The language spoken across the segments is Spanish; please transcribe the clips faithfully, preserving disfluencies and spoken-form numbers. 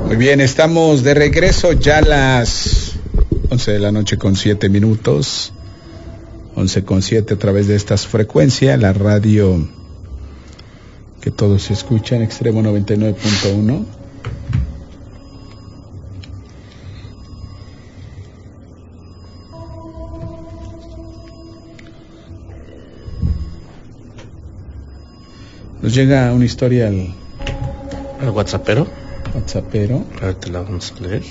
Muy bien, estamos de regreso ya a las once de la noche con siete minutos. once con siete a través de estas frecuencias, la radio que todos se escuchan, Extremo noventa y nueve punto uno. Nos llega una historia al... ¿Al WhatsAppero? WhatsAppero. A ver, te la vamos a leer.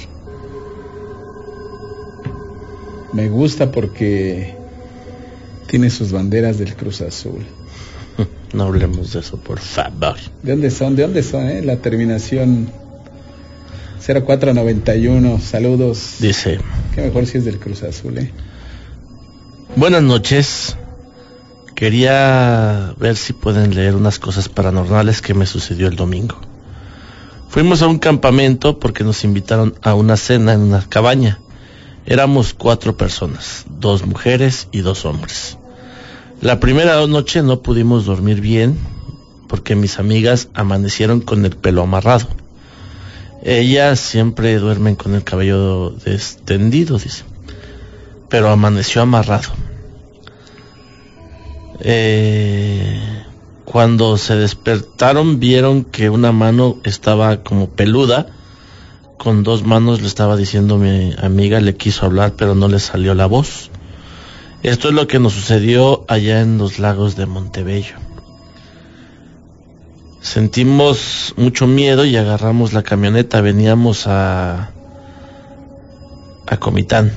Me gusta porque tiene sus banderas del Cruz Azul. No hablemos de eso, por favor. ¿De dónde son? ¿De dónde son, eh? La terminación cero cuatro noventa y uno. Saludos. Dice... Qué mejor si es del Cruz Azul, eh. Buenas noches. Quería ver si pueden leer unas cosas paranormales que me sucedió el domingo. Fuimos a un campamento porque nos invitaron a una cena en una cabaña. Éramos cuatro personas, dos mujeres y dos hombres. La primera noche no pudimos dormir bien porque mis amigas amanecieron con el pelo amarrado. Ellas siempre duermen con el cabello extendido, dice, pero amaneció amarrado. Eh, cuando se despertaron vieron que una mano estaba como peluda, con dos manos le estaba diciendo mi amiga, le quiso hablar pero no le salió la voz. Esto es lo que nos sucedió allá en los lagos de Montebello. Sentimos mucho miedo y agarramos la camioneta, veníamos a a Comitán.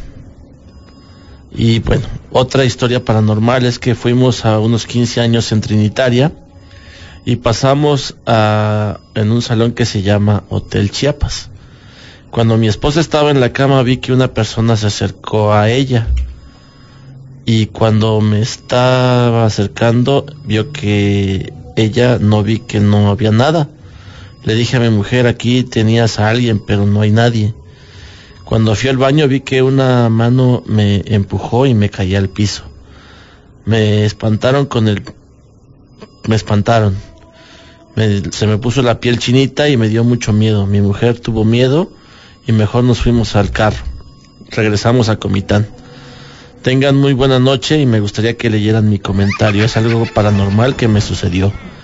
Y bueno, otra historia paranormal es que fuimos a unos quince años en Trinitaria y pasamos a, en un salón que se llama Hotel Chiapas. Cuando mi esposa estaba en la cama vi que una persona se acercó a ella y cuando me estaba acercando vio que ella, no vi que no había nada. Le dije a mi mujer, aquí tenías a alguien pero no hay nadie. Cuando fui al baño vi que una mano me empujó y me caí al piso. Me espantaron con el... Me espantaron. Me, se me puso la piel chinita y me dio mucho miedo. Mi mujer tuvo miedo y mejor nos fuimos al carro. Regresamos a Comitán. Tengan muy buena noche y me gustaría que leyeran mi comentario. Es algo paranormal que me sucedió.